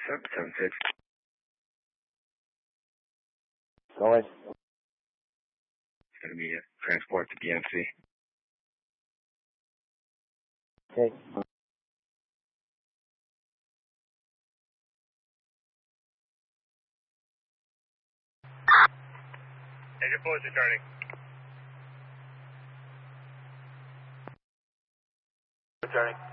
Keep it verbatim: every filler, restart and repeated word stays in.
seven seven six. Going. It's going to be a transport to B M C. Okay. Engine fluid returning. Returning.